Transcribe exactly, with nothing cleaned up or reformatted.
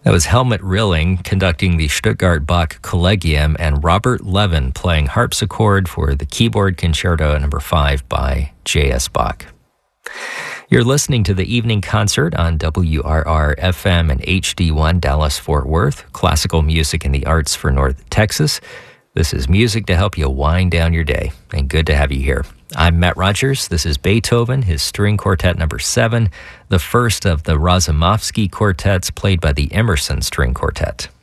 That was Helmut Rilling conducting the Stuttgart Bach Collegium and Robert Levin playing harpsichord for the Keyboard Concerto number five by J S. Bach. You're listening to the evening concert on W R R F M and H D one Dallas-Fort Worth, classical music and the arts for North Texas. This is music to help you wind down your day, and good to have you here. I'm Matt Rogers. This is Beethoven, his string quartet number seven, the first of the Razumovsky quartets played by the Emerson String Quartet.